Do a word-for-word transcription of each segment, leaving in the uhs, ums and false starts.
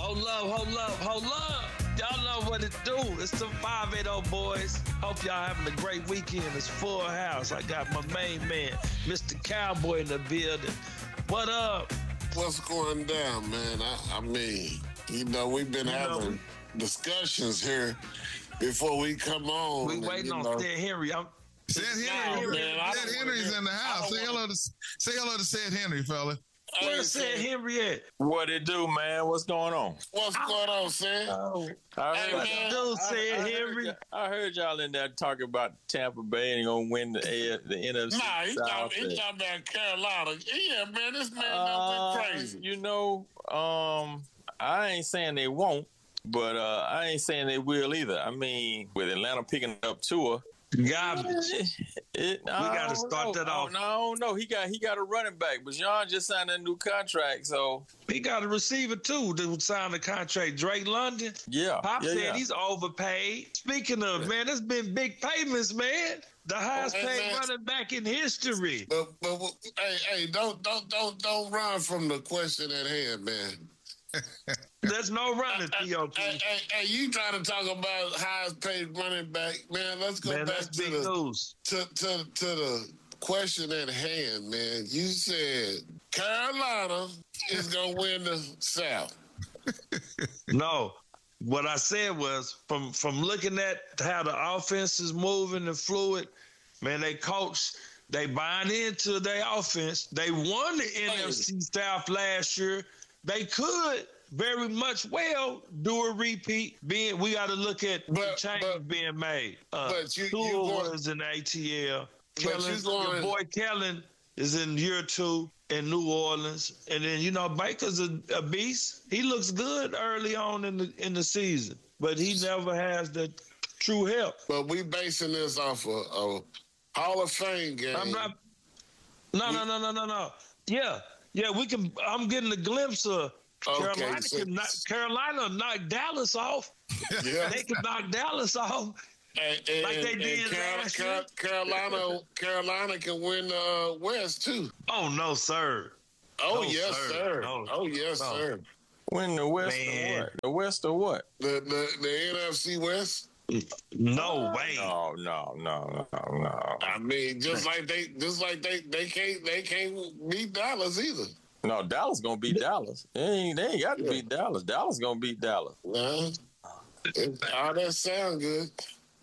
Hold up, hold up, hold up. Y'all know what it do. It's the five eighty boys. Hope y'all having a great weekend. It's full house. I got my main man, Mister Cowboy, in the building. What up? What's going down, man? I, I mean, you know, we've been you having know, discussions here before we come on. We waiting on Sid Henry. I'm Sid Henry, man, Sid Henry's in the house. Say hello to say hello to Sid Henry, fella. Where's Sid Henry at? What it do, man? What's going on? What's going on, Sid? Oh, I heard, what it do, Sid Henry? Heard, I heard y'all in there talking about Tampa Bay and gonna win the A, the N F C. Nah, he's talking, he talking about Carolina. Yeah, man, this man uh, been crazy. You know, um, I ain't saying they won't, but uh, I ain't saying they will either. I mean, with Atlanta picking up Tua. Garbage. It, we got to start know. that off. No, no, he got he got a running back, but John just signed a new contract, so he got a receiver too that signed a contract. Drake London. Yeah, Pop yeah, said yeah. he's overpaid. Speaking of, yeah. man, there's been big payments, man. The highest hey, paid man. running back in history. But, but hey, hey, don't don't don't don't run from the question at hand, man. There's no running, P O P. Hey, hey, hey, you trying to talk about highest paid running back, man? Let's go man, back that's to big the news. To, to to the question at hand, man. You said Carolina is gonna win the South. No, what I said was from from looking at how the offense is moving and fluid, man. They coach, they buying into their offense. They won the N F C South last year. They could very much well do a repeat. Being we got to look at but, the change but, being made. Uh, but you, Tua you going, was in A T L. Kellen, you going, your boy Kellen is in year two in New Orleans, and then you know Baker's a, a beast. He looks good early on in the in the season, but he never has the true help. But we basing this off a, a Hall of Fame game. I'm not. No, we, no, no, no, no, no. Yeah. Yeah, we can. I'm getting a glimpse of okay, Carolina. So, can knock, Carolina knock Dallas off. Yeah, they can knock Dallas off and, and, like they did Carol, last Carol, year. Carolina, Carolina can win the uh, West too. Oh no, sir. Oh no, yes, sir. sir. No. Oh yes, no. sir. Win the West Man. or what? The West or what? The the, the N F C West. No way. No, no, no, no, no. I mean, just like they, just like they, they can't, they can't beat Dallas either. No, Dallas gonna beat Dallas. They ain't, they ain't got to yeah. beat Dallas. Dallas gonna beat Dallas. Nah, all that sound good.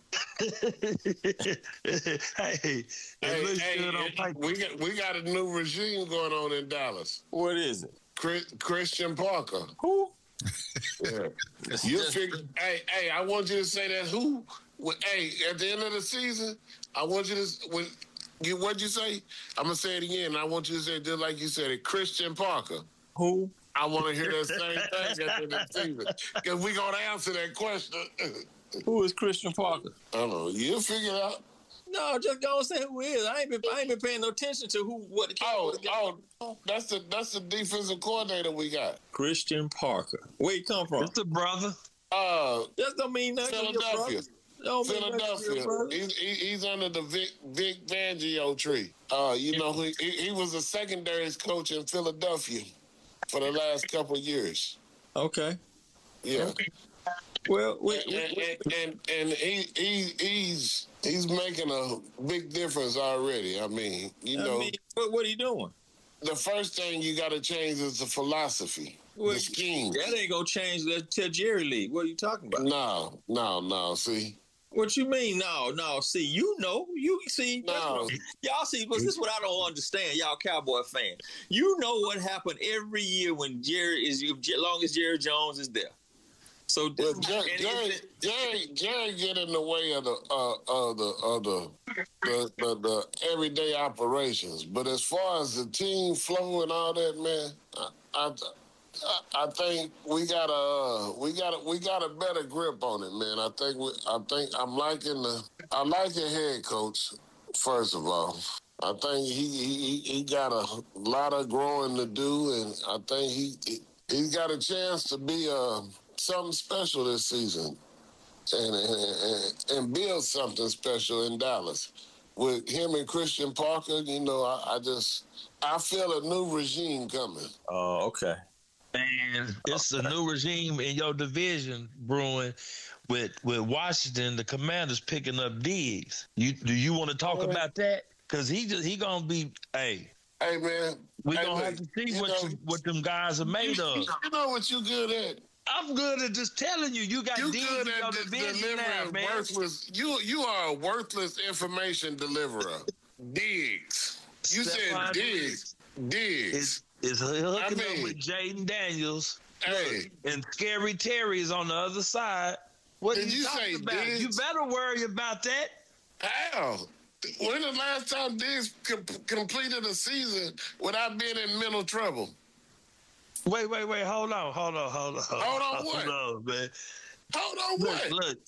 hey, hey, hey we got we got a new regime going on in Dallas. What is it? Chris, Christian Parker. Who? Yeah. You figure, hey, hey, I want you to say that who? Hey, at the end of the season, I want you to when you what'd you say? I'm gonna say it again. And I want you to say it just like you said it. Christian Parker. Who? I want to hear that same thing at the end of the season because we gonna answer that question. Who is Christian Parker? I don't know. You figure it out. No, just don't say who he is. I ain't been I ain't been paying no attention to who what the Oh, oh, that's the that's the defensive coordinator we got. Christian Parker. Where he come from? It's the brother. Uh that don't mean nothing. Philadelphia. Don't Philadelphia. He's, he's under the Vic Vic Fangio tree. Uh, you know, he he was a secondaries coach in Philadelphia for the last couple of years. Okay. Yeah. Okay. Well, wait, and, wait, wait. and and, and he, he he's he's making a big difference already. I mean, you I know, mean, what, what are you doing? The first thing you got to change is the philosophy, well, the scheme. That ain't gonna change that till Jerry Lee. What are you talking about? No, no, no. See, what you mean? No, no. See, you know, you see. No, y'all see. But this is what I don't understand. Y'all Cowboy fans, you know what happened every year when Jerry is, as long as Jerry Jones is there. So well, Jerry, Jerry, Jerry, Jerry get in the way of the uh, of the of the, the, the the everyday operations. But as far as the team flow and all that, man, I I, I think we got a we got a, we got a better grip on it, man. I think we, I think I'm liking the I like the head coach. First of all, I think he he he got a lot of growing to do, and I think he he's got a chance to be a something special this season and, and and build something special in Dallas. With him and Christian Parker, you know, I, I just, I feel a new regime coming. Oh, uh, okay. And it's a new regime in your division brewing with with Washington, the Commanders picking up Diggs. You do you want to talk about that? Because he just he gonna be hey. Hey man, we hey, gonna look, have to see you what know, you, what them guys are made you, of. You know what you good at? I'm good at just telling you. You got You Diggs good in your at de- division now, delivering man. worthless. You you are a worthless information deliverer. Diggs. You Stephon said Diggs. Diggs. Is is hooking I mean, up with Jaden Daniels. Hey, Look, and Scary Terry is on the other side. What Did are you, you talking say about? Diggs? You better worry about that. how? When the last time Diggs com- completed a season without being in mental trouble? Wait, wait, wait. Hold on, hold on, hold on. Hold on, what? Hold on, man. Hold on, Look, what? look.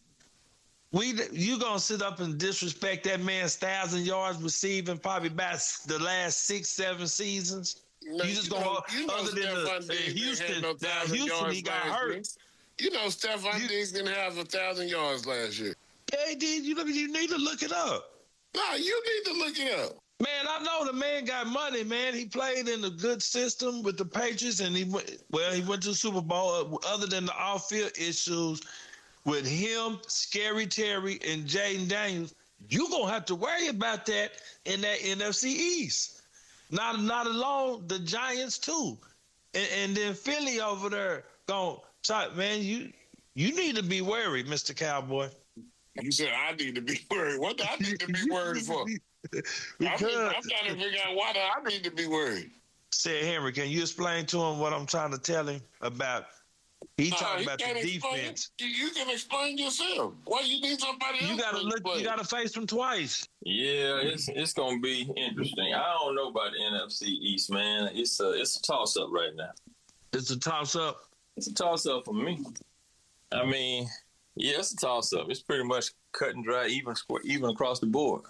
We you gonna sit up and disrespect that man's thousand yards receiving probably about the last six, seven seasons? No, you just you gonna know, you know other than Stephon the, Diggs in Houston, had no now thousand Houston yards he got last hurt. year. You know Stephon You- Diggs didn't have a thousand yards last year. Yeah, he did. You know, you need to look it up. No, you need to look it up. Man, I know the man got money, man. He played in a good system with the Patriots, and he went, well, he went to the Super Bowl. Other than the off-field issues with him, Scary Terry, and Jaden Daniels, you gonna have to worry about that in that N F C East. Not, not alone the Giants too, and, and then Philly over there going, man, you, you need to be worried, Mister Cowboy. You said I need to be worried. What do I need to be worried for? Because, I'm, I'm trying to figure out why do I need to be worried. said Henry, can you explain to him what I'm trying to tell him about? He Nah, talking he about the can't explain defense. it. You, you can explain yourself. Why you need somebody else? You gotta to look. explain? You gotta face them twice. Yeah, it's it's gonna be interesting. I don't know about the N F C East, man. It's a it's a toss up right now. It's a toss up. It's a toss up for me. I mean, yeah, it's a toss up. It's pretty much cut and dry, even square, even across the board.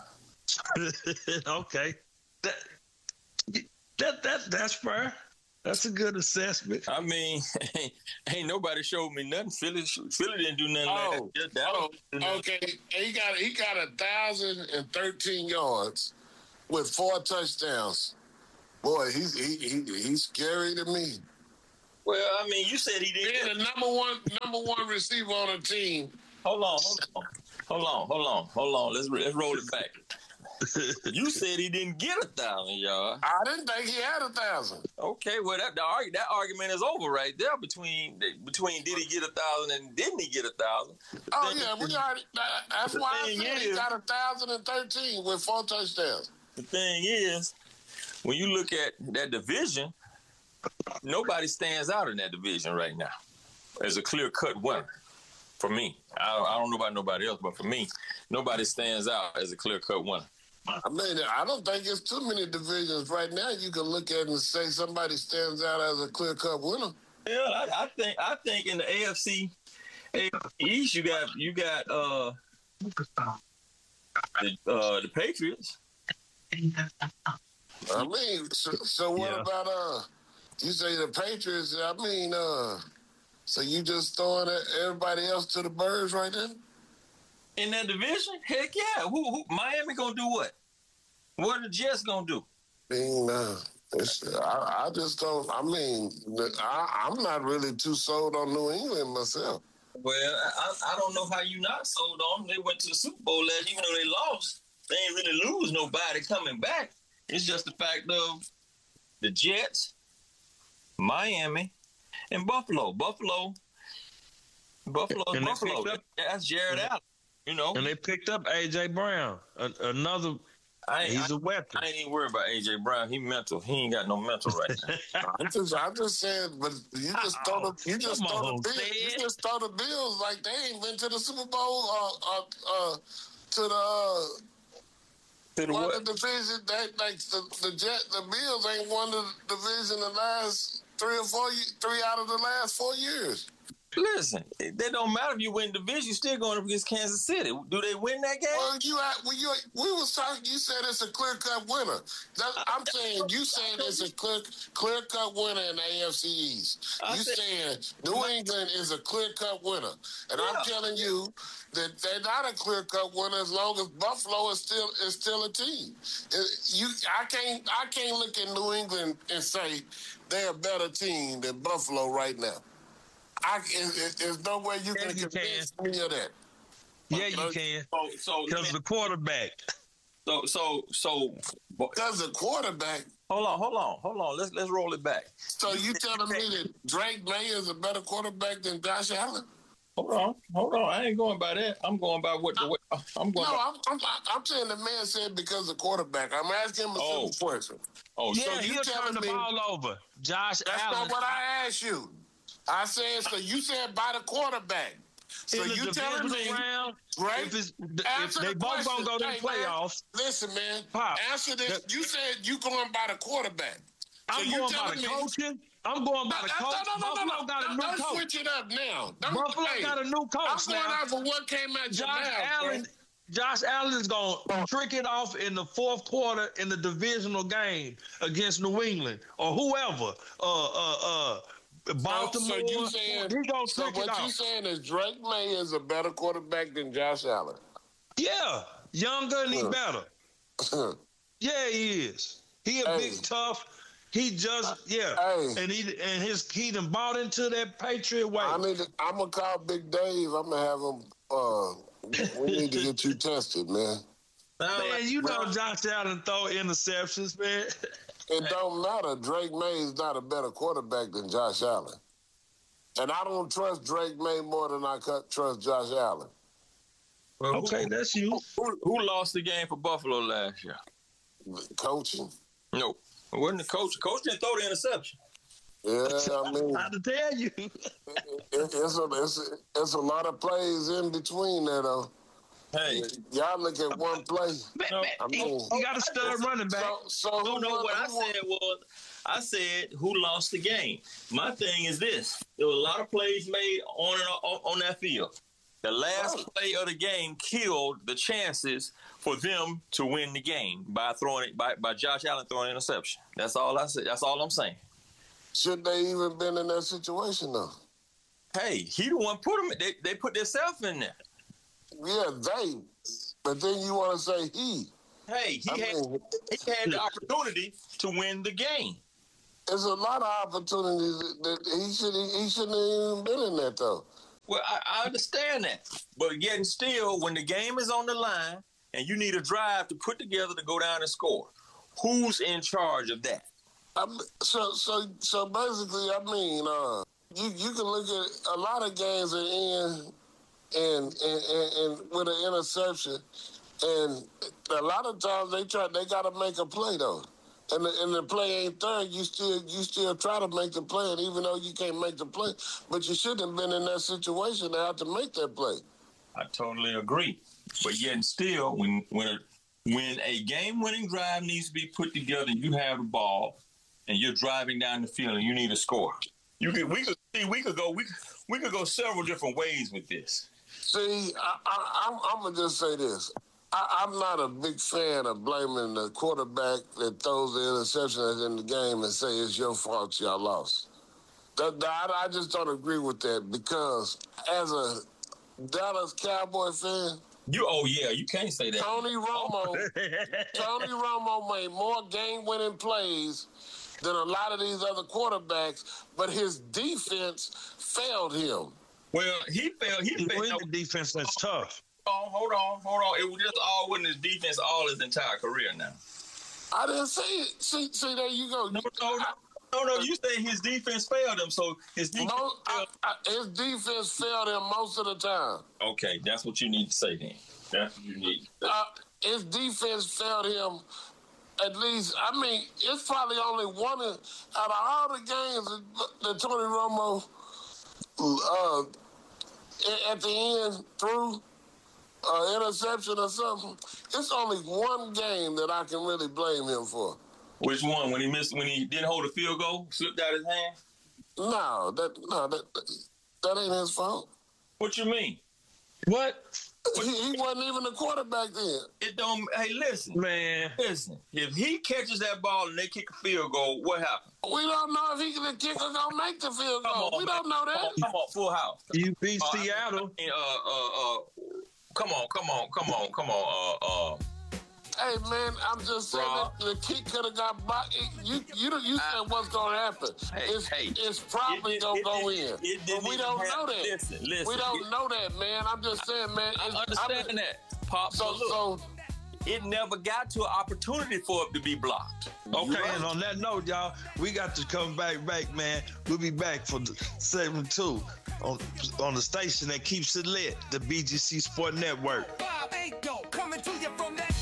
Okay, that that that that's fair. That's a good assessment. I mean, ain't, ain't nobody showed me nothing. Philly, Philly didn't do nothing. Oh, last year. oh, okay. He got he got a thousand and thirteen yards with four touchdowns. Boy, he's he, he he's scary to me. Well, I mean, you said he didn't. Being the number one number one receiver on a team. Hold on, hold on, hold on, hold on, hold on. Let's let's roll it back. You said he didn't get a thousand yards. I didn't think he had a thousand. Okay, well that the, that argument is over right there between between did he get a thousand and didn't he get a thousand? Oh yeah, we already. That's The why I thing said he is- got a thousand and thirteen with four touchdowns. The thing is, when you look at that division, nobody stands out in that division right now as a clear cut winner. For me, I, I don't know about nobody else, but for me, nobody stands out as a clear cut winner. I mean, I don't think it's too many divisions right now you can look at and say somebody stands out as a clear cut winner. Yeah, I, I think I think in the A F C, A F C East, you got you got uh the uh, the Patriots. I mean, so, so what Yeah. about uh? You say the Patriots? I mean, uh, so you just throwing everybody else to the birds right now? In that division, heck yeah. Who, who Miami gonna do what? What are the Jets gonna do? I mean, uh, it's, I, I just don't. I mean, I, I'm not really too sold on New England myself. Well, I, I don't know how you not sold on them. They went to the Super Bowl last, even though they lost. They ain't really lose nobody coming back. It's just the fact of the Jets, Miami, and Buffalo. Buffalo, Buffalo, And they Buffalo. picked up- That's Jared Allen. You know, And they picked up A J Brown, a, another. I ain't, He's I, a weapon. I ain't even worried about A J Brown. He mental. He ain't got no mental right now. I just, I just said, but you just throw the, you just Come throw on, the, Bills, you Ted. just throw the Bills like they ain't been to the Super Bowl, uh, uh, uh to the. Uh, To the Won what? the division, they, like the the Jet, the Bills ain't won the division the last three or four, ye- three out of the last four years. Listen, it don't matter if you win division. You're still going up against Kansas City. Do they win that game? Well, you, had- well, you, we was talking. You said it's a clear cut winner. That, I'm saying you said it's a clear clear cut winner in the A F C East. I You said- saying New England is a clear cut winner, and I'm Yeah. telling you that they're not a clear cut winner as long as Buffalo is still is still a team. It- you, I can't I can't look at New England and say they're a better team than Buffalo right now. I it, there's no way you can yes, you convince can. me of that. Yeah, you can. So, so Because the quarterback. So, so, so. Because the quarterback. Hold on, hold on, hold on. Let's let's roll it back. So you telling me that Drake May is a better quarterback than Josh Allen? Hold on, hold on. I ain't going by that. I'm going by what the way I'm going. No, by. I'm, I'm I'm saying the man said because of quarterback. I'm asking him a Oh. simple question. Oh, Yeah, so you he'll turn telling the me ball over. Josh that's Allen. not what I asked you. I said so. You said by the quarterback. So in the you telling me divisional round, Drake? if, it's, if Answer they the both question. gonna go to the Hey, man, playoffs, listen, man. Pop, Answer this. the- you said you going by the quarterback. So I'm you going by telling the me, coaching. I'm going by No, the no, coach. no, no, no, Buffalo no, got a no, new don't coach. switch it up now. Don't, Buffalo hey, got a new I'm coach going now. out for what came out your Josh mouth, Allen, bro. Josh Allen is going to trick it off in the fourth quarter in the divisional game against New England or whoever. Uh, uh, uh, Baltimore. So, so you saying? He gonna So trick it what you off. saying is Drake May is a better quarterback than Josh Allen? Yeah, younger and he Huh. better. Yeah, he is. He a Hey. big tough. He just yeah, Hey. and he and his he done bought into that Patriot way. I need. To, I'm gonna call Big Dave. I'm gonna have him. Uh, we need to get you tested, man. Man, you know Josh Allen throw interceptions, man. It don't matter. Drake May is not a better quarterback than Josh Allen, and I don't trust Drake May more than I trust Josh Allen. Well, Okay, who, that's you. who, who lost the game for Buffalo last year? Coaching. No, it wasn't the coach. The coach didn't throw the interception. Yeah, I mean, How to tell you? it, it's a it's a, it's a lot of plays in between there though. Hey, Y'all look at one play. Man, No, man, I he, mean- he got a stud running back. So so no, who no. won- What I who won- said was, I said who lost the game. My thing is this: there were a lot of plays made on and on, on that field. The last Right. play of the game killed the chances for them to win the game by throwing it by, by Josh Allen throwing an interception. That's all I said. That's all I'm saying. Should they even been in that situation though? Hey, he the one put them. They they put themselves in there. Yeah, they. But then you want to say he. Hey, he I had mean, he had the opportunity to win the game. there's a lot of opportunities that, that he should he shouldn't have even been in that though. Well, I, I understand that, but yet and still, when the game is on the line and you need a drive to put together to go down and score, who's in charge of that? I'm, so so so basically, I mean, uh, you you can look at a lot of games that end and and, and, and with an interception, and a lot of times they try they got to make a play though, and the, and the play ain't there. You still you still try to make the play, and even though you can't make the play, but you shouldn't have been in that situation to have to make that play. I totally agree, but yet and still, when when a, when a game-winning drive needs to be put together, and you have the ball, and you're driving down the field, and you need a score. You could we could see we could go we could, we could go several different ways with this. See, I, I, I'm, I'm gonna just say this. I, I'm not a big fan of blaming the quarterback that throws the interception in the game and say it's your fault y'all lost. That, that, I just don't agree with that because as a Dallas Cowboy fan, You oh yeah, you can't say that. Tony Romo, Tony Romo made more game-winning plays than a lot of these other quarterbacks, but his defense failed him. Well, he failed. He He failed. win the defense that's tough. Hold on, hold on, hold on. It was just all wasn't his defense all his entire career now. I didn't say it. See, see, there you go. No, no, no, no, no. You say his defense failed him, so his defense. Mo- I, failed. I, his defense failed him most of the time. Okay, that's what you need to say then. That's what you need. Uh, his defense failed him at least. I mean, it's probably only one of, out of all the games that, that Tony Romo uh, at the end threw uh, interception or something. It's only one game that I can really blame him for. Which one? When he missed? When he didn't hold a field goal, slipped out his hand? No, that no, that that ain't his fault. What you mean? What? He, he wasn't even the quarterback then. It don't. Hey, listen, Man. listen. If he catches that ball and they kick a field goal, what happened? We don't know if he can kick or gonna make the field Come goal. on, We man. don't know that. Come on, come on, full house. You beat Uh, Seattle. I mean, uh, uh, uh, come on, come on, come on, come on. Uh, uh, Hey man, I'm just saying Rob. that the kick could have got blocked. You you you I- said what's gonna happen? Hey, it's hey. it's probably It- gonna it- go it- in, it didn't but we even don't have- know that. listen, listen, we don't it- know that, man. I'm just saying, man. I it's- understand mean, that, Pop. So but look, so it never got to an opportunity for it to be blocked. Okay, Right. and on that note, y'all, we got to come back, back, man. We'll be back for the segment two on on the station that keeps it lit, the B G C Sport Network. Bob Ago coming to you from that.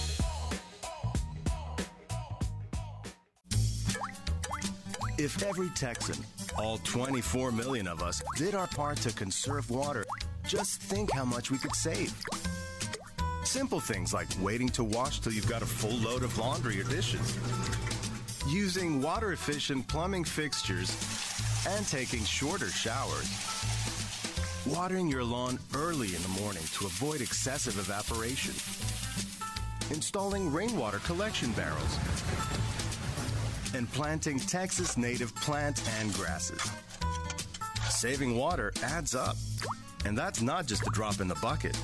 If every Texan, all twenty-four million of us, did our part to conserve water, just think how much we could save. Simple things like waiting to wash till you've got a full load of laundry or dishes, using water-efficient plumbing fixtures, and taking shorter showers. Watering your lawn early in the morning to avoid excessive evaporation. Installing rainwater collection barrels. And planting Texas native plants and grasses. Saving water adds up. And that's not just a drop in the bucket.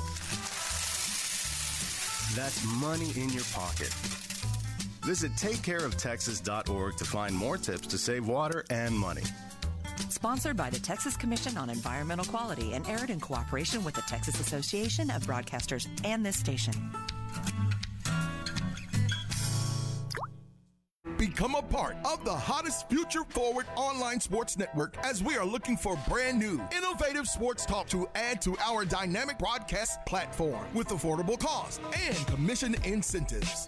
That's money in your pocket. Visit take care of texas dot org to find more tips to save water and money. Sponsored by the Texas Commission on Environmental Quality and aired in cooperation with the Texas Association of Broadcasters and this station. Become a part of the hottest future forward online sports network as we are looking for brand new, innovative sports talk to add to our dynamic broadcast platform with affordable costs and commission incentives.